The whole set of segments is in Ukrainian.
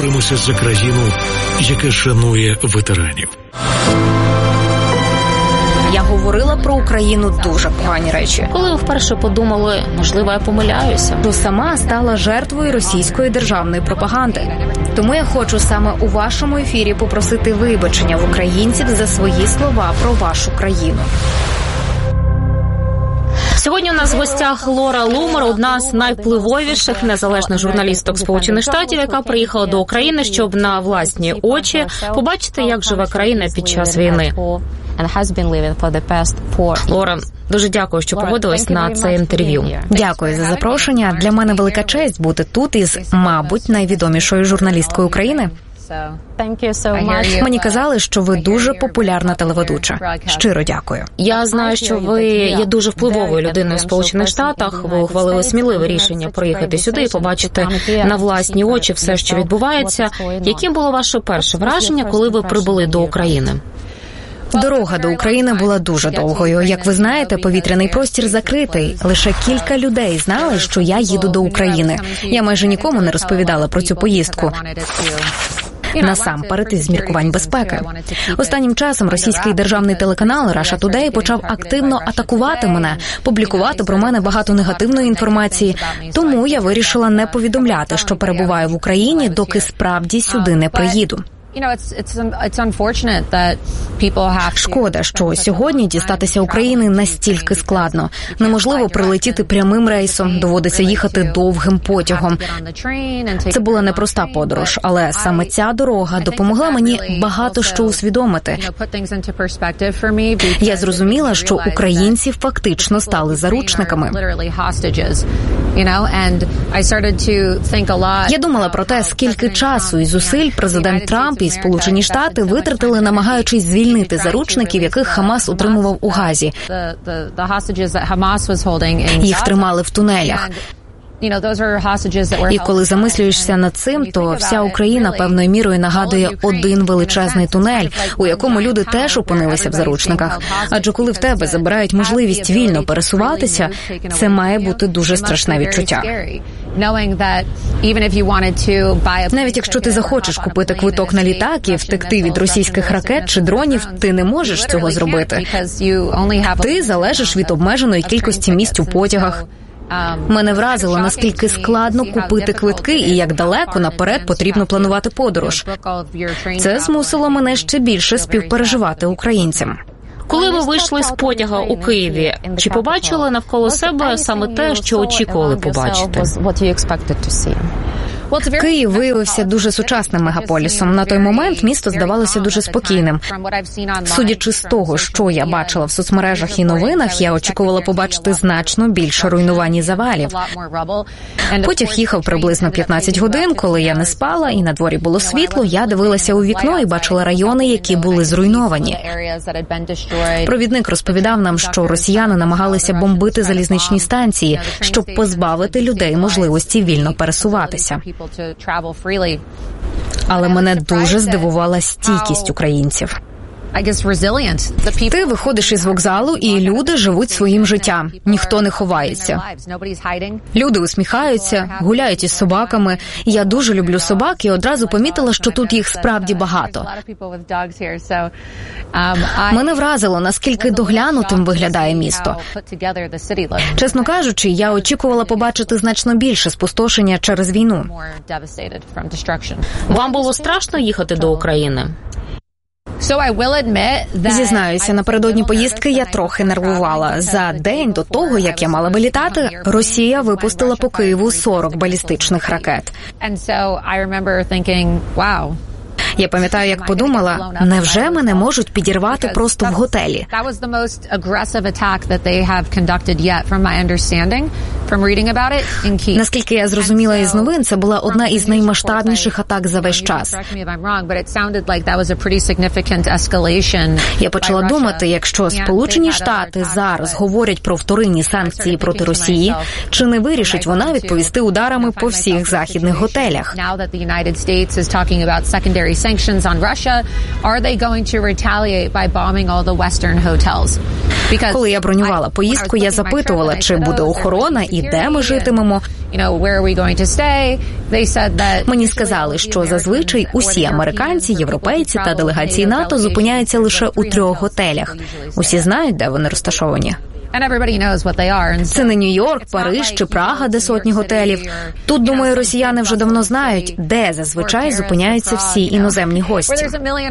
боремося за країну, яка шанує ветеранів. Я говорила про Україну дуже погані речі. Коли ви вперше подумали, можливо, я помиляюся, то сама стала жертвою російської державної пропаганди. Тому я хочу саме у вашому ефірі попросити вибачення в українців за свої слова про вашу країну. Сьогодні у нас в гостях Лора Лумер, одна з найвпливовіших незалежних журналісток Сполучених Штатів, яка приїхала до України, щоб на власні очі побачити, як живе країна під час війни. Лора, дуже дякую, що погодилась на це інтерв'ю. Дякую за запрошення. Для мене велика честь бути тут із, мабуть, найвідомішою журналісткою України. Мені казали, що ви дуже популярна телеведуча. Щиро дякую. Я знаю, що ви є дуже впливовою людиною в Сполучених Штатах. Ви ухвалили сміливе рішення приїхати сюди і побачити на власні очі все, що відбувається. Яким було ваше перше враження, коли ви прибули до України? Дорога до України була дуже довгою. Як ви знаєте, повітряний простір закритий. Лише кілька людей знали, що я їду до України. Я майже нікому не розповідала про цю поїздку. Насамперед із міркувань безпеки. Останнім часом російський державний телеканал Russia Today почав активно атакувати мене, публікувати про мене багато негативної інформації. Тому я вирішила не повідомляти, що перебуваю в Україні, доки справді сюди не приїду. Шкода, що сьогодні дістатися України настільки складно. Неможливо прилетіти прямим рейсом, доводиться їхати довгим потягом. Це була непроста подорож, але саме ця дорога допомогла мені багато що усвідомити. Я зрозуміла, що українці фактично стали заручниками. Я думала про те, скільки часу і зусиль президент Трамп і Сполучені Штати витратили, намагаючись звільнити заручників, яких Хамас утримував у Газі. Їх тримали в тунелях. І коли замислюєшся над цим, то вся Україна певною мірою нагадує один величезний тунель, у якому люди теж опинилися в заручниках. Адже коли в тебе забирають можливість вільно пересуватися, це має бути дуже страшне відчуття. Навіть якщо ти захочеш купити квиток на літак і втекти від російських ракет чи дронів, ти не можеш цього зробити. Ти залежиш від обмеженої кількості місць у потягах. Мене вразило, наскільки складно купити квитки і як далеко наперед потрібно планувати подорож. Це змусило мене ще більше співпереживати українцям. Коли ви вийшли з потяга у Києві, чи побачили навколо себе саме те, що очікували побачити? Київ виявився дуже сучасним мегаполісом. На той момент місто здавалося дуже спокійним. Судячи з того, що я бачила в соцмережах і новинах, я очікувала побачити значно більше руйнувань і завалів. Потяг їхав приблизно 15 годин, коли я не спала і на дворі було світло, я дивилася у вікно і бачила райони, які були зруйновані. Провідник розповідав нам, що росіяни намагалися бомбити залізничні станції, щоб позбавити людей можливості вільно пересуватися. Але мене дуже здивувала стійкість українців. Ти виходиш із вокзалу, і люди живуть своїм життям. Ніхто не ховається. Люди усміхаються, гуляють із собаками. Я дуже люблю собак і одразу помітила, що тут їх справді багато. Мене вразило, наскільки доглянутим виглядає місто. Чесно кажучи, я очікувала побачити значно більше спустошення через війну. Вам було страшно їхати до України? Зізнаюся, напередодні поїздки я трохи нервувала. За день до того, як я мала вилітати, Росія випустила по Києву 40 балістичних ракет. Я пам'ятаю, як подумала, невже мене можуть підірвати просто в готелі? Наскільки я зрозуміла із новин, це була одна із наймасштабніших атак за весь час. Я почала думати, якщо Сполучені Штати зараз говорять про вторинні санкції проти Росії, чи не вирішить вона відповісти ударами по всіх західних готелях? sanctions on Russia? Are they going to retaliate by bombing all the Western hotels? Коли я бронювала поїздку, я запитувала, чи буде охорона і де ми житимемо. Мені сказали, що зазвичай усі американці, європейці та делегації НАТО зупиняються лише у 3 готелях. Усі знають, де вони розташовані. Це не Нью-Йорк, Париж чи Прага, де сотні готелів. Тут, думаю, росіяни вже давно знають, де зазвичай зупиняються всі іноземні гості.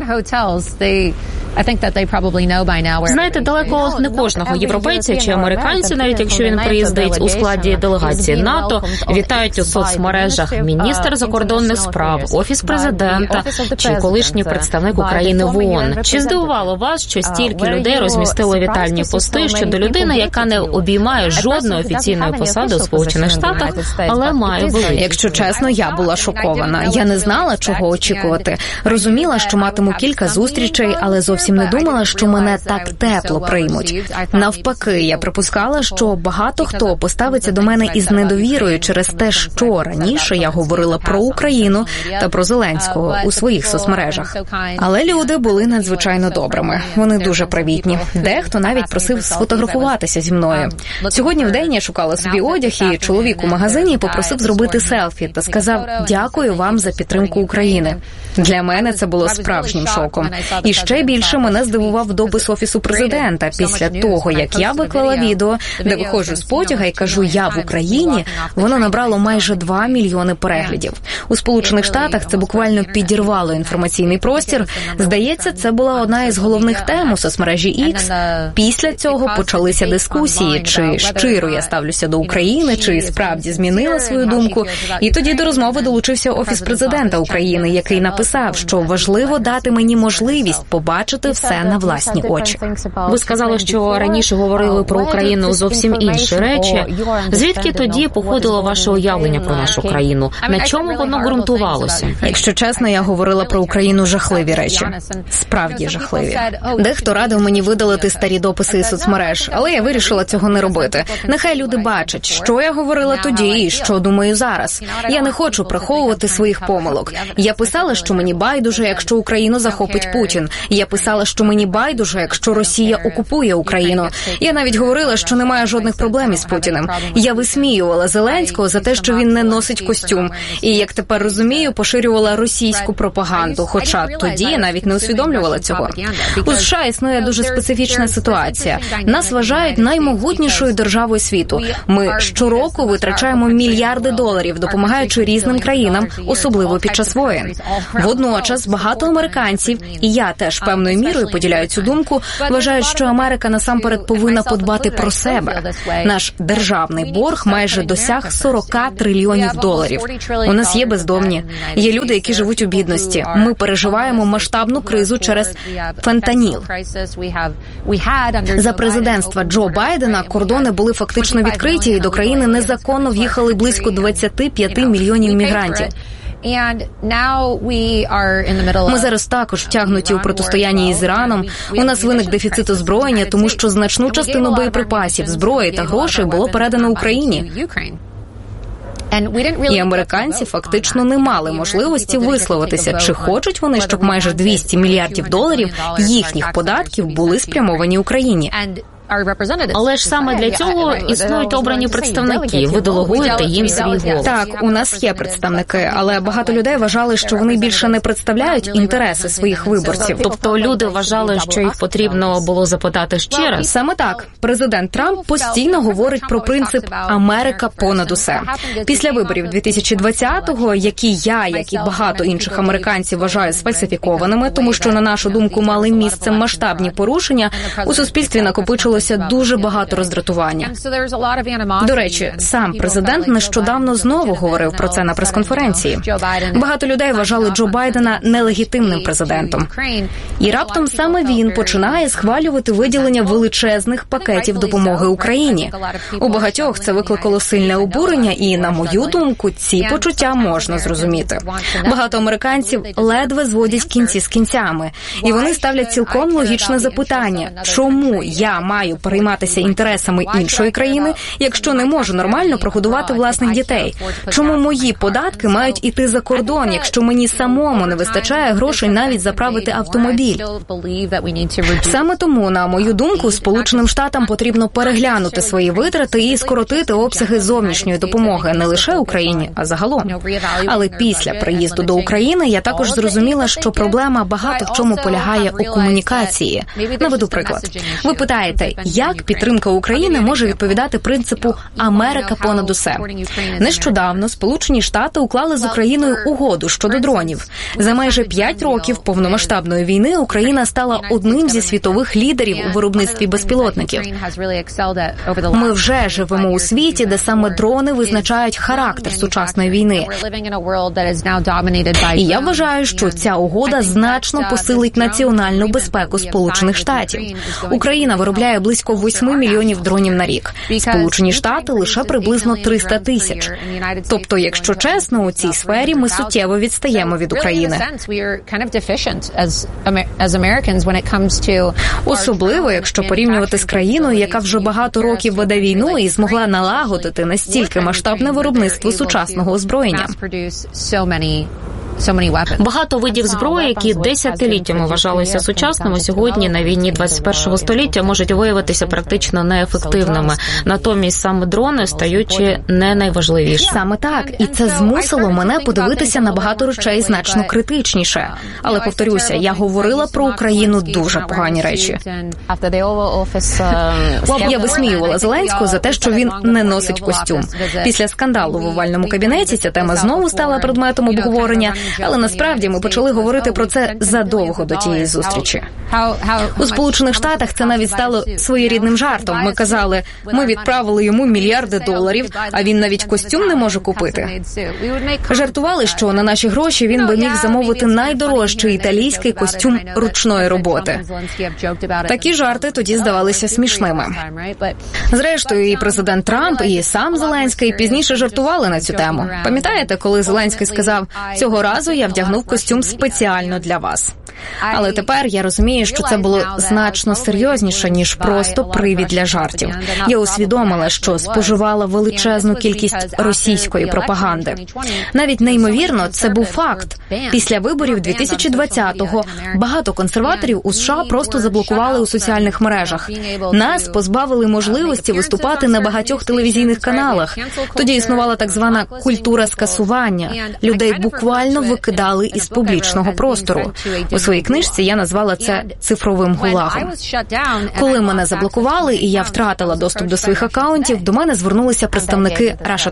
Знаєте, далеко не кожного європейця чи американця, навіть якщо він приїздить у складі делегації НАТО, вітають у соцмережах міністр закордонних справ, офіс президента чи колишній представник України в ООН. Чи здивувало вас, що стільки людей розмістили вітальні пости щодо людини, яка не обіймає жодної офіційної посади у Сполучених Штатах, але має великі? Якщо чесно, я була шокована. Я не знала, чого очікувати. Розуміла, що матиму кілька зустрічей, але зовсім не думала, що мене так тепло приймуть. Навпаки, я припускала, що багато хто поставиться до мене із недовірою через те, що раніше я говорила про Україну та про Зеленського у своїх соцмережах. Але люди були надзвичайно добрими. Вони дуже привітні. Дехто навіть просив сфотографуватися зі мною. Сьогодні вдень я шукала собі одяг, і чоловік у магазині попросив зробити селфі та сказав: «Дякую вам за підтримку України». Для мене це було справжнім шоком. І ще більше мене здивував допис Офісу президента після того, як я виклала відео, де виходжу з потяга і кажу «Я в Україні», воно набрало майже 2 мільйони переглядів. У Сполучених Штатах це буквально підірвало інформаційний простір. Здається, це була одна із головних тем у соцмережі X. Після цього почалися дискусії, чи щиро я ставлюся до України, чи справді змінила свою думку. І тоді до розмови долучився Офіс президента України, який написав, що важливо дати мені можливість побачити все на власні очі. Ви сказали, що раніше говорили про Україну зовсім інші речі. Звідки тоді походило ваше уявлення про нашу країну? На чому воно ґрунтувалося? Якщо чесно, я говорила про Україну жахливі речі. Справді жахливі. Дехто радив мені видалити старі дописи із соцмереж, але я вирішила цього не робити. Нехай люди бачать, що я говорила тоді і що думаю зараз. Я не хочу приховувати своїх помилок. Я писала, що мені байдуже, якщо Україну захопить Путін. Я писала, що мені байдуже, якщо Росія окупує Україну. Я навіть говорила, що немає жодних проблем із Путіним. Я висміювала Зеленського за те, що він не носить костюм. І, як тепер розумію, поширювала російську пропаганду, хоча тоді я навіть не усвідомлювала цього. У США існує дуже специфічна ситуація. Нас вважають наймогутнішою державою світу. Ми щороку витрачаємо мільярди доларів, допомагаючи різним країнам, особливо під час воєн. Водночас багато американців, і я теж певною мірою поділяю цю думку, вважають, що Америка насамперед повинна подбати про себе. Наш державний борг майже досяг 40 трильйонів доларів. У нас є бездомні, є люди, які живуть у бідності. Ми переживаємо масштабну кризу через фентаніл. За президентства Джо Байдена кордони були фактично відкриті, і до країни незаконно в'їхали близько 25 мільйонів мігрантів. Ми зараз також втягнуті у протистояння із Іраном. У нас виник дефіцит озброєння, тому що значну частину боєприпасів, зброї та грошей було передано Україні. І американці фактично не мали можливості висловитися, чи хочуть вони, щоб майже 200 мільярдів доларів їхніх податків були спрямовані Україні. Але ж саме для цього існують обрані представники. Ви делегуєте їм свій голос. Так, у нас є представники, але багато людей вважали, що вони більше не представляють інтереси своїх виборців. Тобто люди вважали, що їх потрібно було запитати ще раз? Саме так. Президент Трамп постійно говорить про принцип «Америка понад усе». Після виборів 2020-го, які я, як і багато інших американців, вважаю сфальсифікованими, тому що, на нашу думку, мали місце масштабні порушення, у суспільстві накопичилося дуже багато роздратування. До речі, сам президент нещодавно знову говорив про це на прес-конференції. Багато людей вважали Джо Байдена нелегітимним президентом. І раптом саме він починає схвалювати виділення величезних пакетів допомоги Україні. У багатьох це викликало сильне обурення, і, на мою думку, ці почуття можна зрозуміти. Багато американців ледве зводять кінці з кінцями. І вони ставлять цілком логічне запитання: чому я маю маю перейматися інтересами іншої країни, якщо не можу нормально прогодувати власних дітей? Чому мої податки мають іти за кордон, якщо мені самому не вистачає грошей навіть заправити автомобіль? Саме тому, на мою думку, Сполученим Штатам потрібно переглянути свої витрати і скоротити обсяги зовнішньої допомоги не лише Україні, а загалом. Але після приїзду до України я також зрозуміла, що проблема багато в чому полягає у комунікації. Наведу приклад. Ви питаєте, як підтримка України може відповідати принципу «Америка понад усе». Нещодавно Сполучені Штати уклали з Україною угоду щодо дронів. За майже 5 років повномасштабної війни Україна стала одним зі світових лідерів у виробництві безпілотників. Ми вже живемо у світі, де саме дрони визначають характер сучасної війни. І я вважаю, що ця угода значно посилить національну безпеку Сполучених Штатів. Україна виробляє близько 8 мільйонів дронів на рік. Сполучені Штати лише приблизно 300 тисяч. Тобто, якщо чесно, у цій сфері ми суттєво відстаємо від України. Особливо, якщо порівнювати з країною, яка вже багато років веде війну і змогла налагодити настільки масштабне виробництво сучасного озброєння. Багато видів зброї, які десятиліттями вважалися сучасними, сьогодні на війні 21-го століття можуть виявитися практично неефективними. Натомість саме дрони стають не найважливіші. Саме так. І це змусило мене подивитися на багато речей значно критичніше. Але, повторюся, я говорила про Україну дуже погані речі. Я висміювала Зеленського за те, що він не носить костюм. Після скандалу в овальному кабінеті ця тема знову стала предметом обговорення. Але насправді ми почали говорити про це задовго до тієї зустрічі. У Сполучених Штатах це навіть стало своєрідним жартом. Ми казали, ми відправили йому мільярди доларів, а він навіть костюм не може купити. Жартували, що на наші гроші він би міг замовити найдорожчий італійський костюм ручної роботи. Такі жарти тоді здавалися смішними. Зрештою, і президент Трамп, і сам Зеленський пізніше жартували на цю тему. Пам'ятаєте, коли Зеленський сказав, цього разу я вдягнув костюм спеціально для вас. Але тепер я розумію, що це було значно серйозніше, ніж просто привід для жартів. Я усвідомила, що споживала величезну кількість російської пропаганди. Навіть неймовірно, це був факт. Після виборів 2020-го багато консерваторів у США просто заблокували у соціальних мережах. Нас позбавили можливості виступати на багатьох телевізійних каналах. Тоді існувала так звана культура скасування. Людей буквально викидали із публічного простору. У своїй книжці я назвала це цифровим гулагом. Коли мене заблокували і я втратила доступ до своїх акаунтів, до мене звернулися представники Russia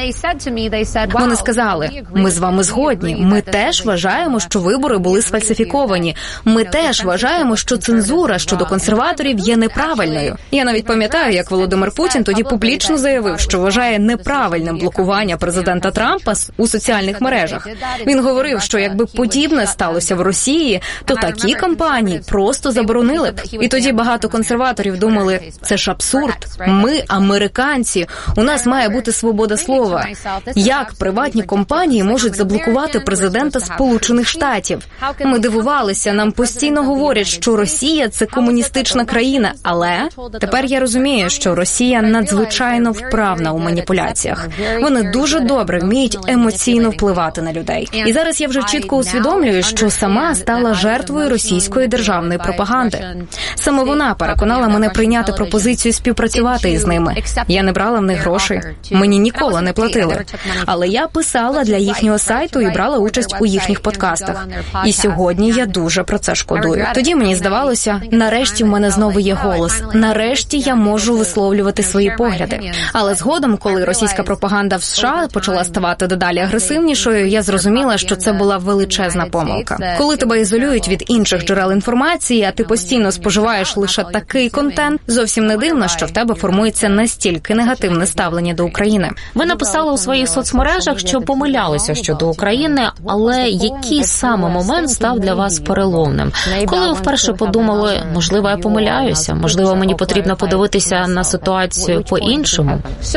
Today. Вони сказали, ми з вами згодні, ми теж вважаємо, що вибори були сфальсифіковані, ми теж вважаємо, що цензура щодо консерваторів є неправильною. Я навіть пам'ятаю, як Володимир Путін тоді публічно заявив, що вважає неправильним блокування президента Трампа у соціальних мережах. Він говорив, що якби подібне сталося в Росії, то такі кампанії просто заборонили б. І тоді багато консерваторів думали, це ж абсурд. Ми, американці, у нас має бути свобода слова. Як приватні компанії можуть заблокувати президента Сполучених Штатів? Ми дивувалися, нам постійно говорять, що Росія – це комуністична країна, але тепер я розумію, що Росія надзвичайно вправна у маніпуляціях. Вони дуже добре вміють емоційно впливати на людей. І зараз я вже чітко усвідомлюю, що сама стала жертвою російської державної пропаганди. Саме вона переконала мене прийняти пропозицію співпрацювати із ними. Я не брала в них грошей, мені ніколи не платили. Але я писала для їхнього сайту і брала участь у їхніх подкастах. І сьогодні я дуже про це шкодую. Тоді мені здавалося, нарешті в мене знову є голос. Нарешті я можу висловлювати свої погляди. Але згодом, коли російська пропаганда в США почала ставати дедалі агресивнішою, я зрозуміла, що це була величезна помилка. Коли тебе ізолюють від інших джерел інформації, а ти постійно споживаєш лише такий контент, зовсім не дивно, що в тебе формується настільки негативне ставлення до України. Ви написали у своїх соцмережах, що помилялися щодо України, але який саме момент став для вас переломним? Коли ви вперше подумали, можливо, я помиляюся, можливо, мені потрібно подивитися на ситуацію по-іншому?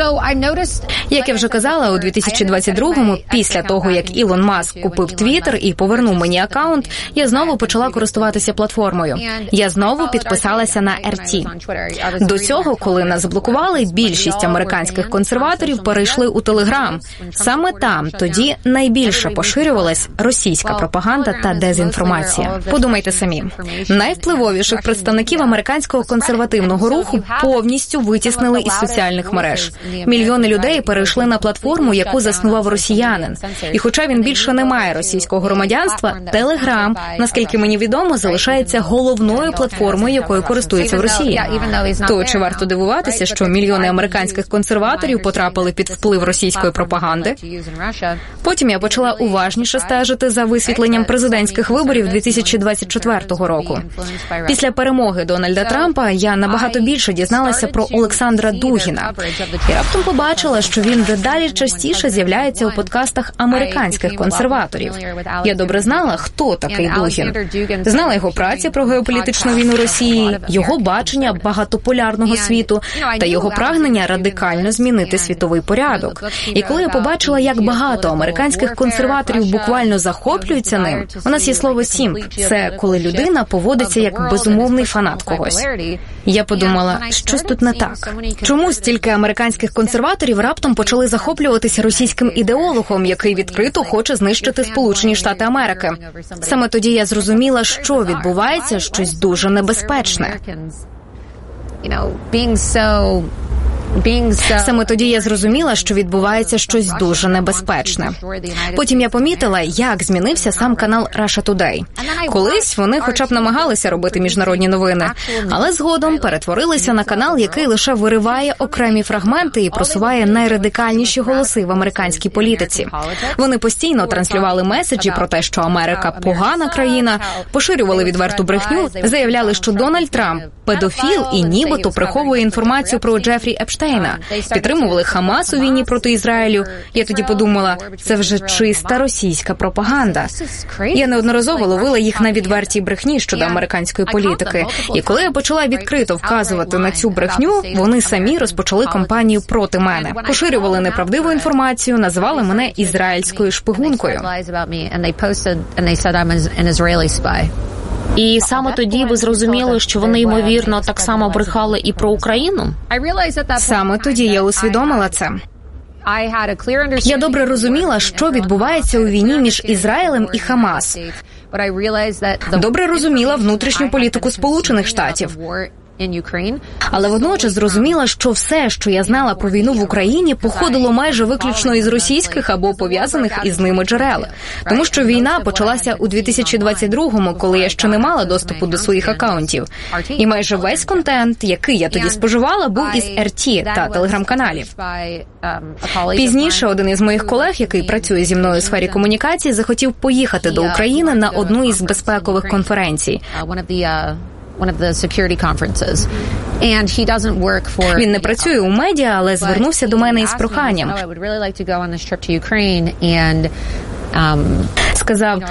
Як я вже казала, у 2022-му, після того, як Ілон Маск купив Твіттер і повернув мені акаунт, я знову почала користуватися платформою. Я знову підписалася на RT. До цього, коли нас заблокували, більшість американських консерваторів перейшли у Телеграм. Саме там тоді найбільше поширювалась російська пропаганда та дезінформація. Подумайте самі. Найвпливовіших представників американського консервативного руху повністю витіснили із соціальних мереж. Мільйони людей перейшли на платформу, яку заснував росіянин. І хоча він більше не має російського громадянства, Телеграм, наскільки мені відомо, залишається головною платформою, якою користуються в Росії. То чи варто дивуватися, що мільйони американських консерваторів потрапили під вплив російської пропаганди? Потім я почала уважніше стежити за висвітленням президентських виборів 2024 року. Після перемоги Дональда Трампа я набагато більше дізналася про Олександра Дугіна. І раптом побачила, що він дедалі частіше з'являється у подкастах американських консерваторів. Я добре знала, хто такий Дугін. Знала його праці про геополітичну війну Росії, його бачення багатополярного світу та його прагнення радикально змінити світовий порядок. І коли я побачила, як багато американських консерваторів буквально захоплюються ним, у нас є слово «сімп» – це коли людина поводиться як безумовний фанат когось. Я подумала, щось тут не так. Чому стільки американських консерваторів раптом почали захоплюватися російським ідеологом, який відкрито хоче знищити Сполучені Штати Америки? Саме тоді я зрозуміла, що відбувається щось дуже небезпечне. Саме тоді я зрозуміла, що відбувається щось дуже небезпечне. Потім я помітила, як змінився сам канал Russia Today. Колись вони хоча б намагалися робити міжнародні новини, але згодом перетворилися на канал, який лише вириває окремі фрагменти і просуває найрадикальніші голоси в американській політиці. Вони постійно транслювали меседжі про те, що Америка – погана країна, поширювали відверту брехню, заявляли, що Дональд Трамп – педофіл і нібито приховує інформацію про Джефрі Епштейна, підтримували Хамас у війні проти Ізраїлю. Я тоді подумала, це вже чиста російська пропаганда. Я неодноразово ловила їх на відвертій брехні щодо американської політики. І коли я почала відкрито вказувати на цю брехню, вони самі розпочали кампанію проти мене. Поширювали неправдиву інформацію, називали мене ізраїльською шпигункою. І саме тоді ви зрозуміли, що вони, ймовірно, так само брехали і про Україну? Саме тоді я усвідомила це. Я добре розуміла, що відбувається у війні між Ізраїлем і Хамас. Добре розуміла внутрішню політику Сполучених Штатів. Але водночас зрозуміла, що все, що я знала про війну в Україні, походило майже виключно із російських або пов'язаних із ними джерел. Тому що війна почалася у 2022-му, коли я ще не мала доступу до своїх акаунтів. І майже весь контент, який я тоді споживала, був із RT та телеграм-каналів. Пізніше один із моїх колег, який працює зі мною у сфері комунікації, захотів поїхати до України на одну із безпекових конференцій. Він не працює у медіа, але звернувся до мене із проханням. Сказав,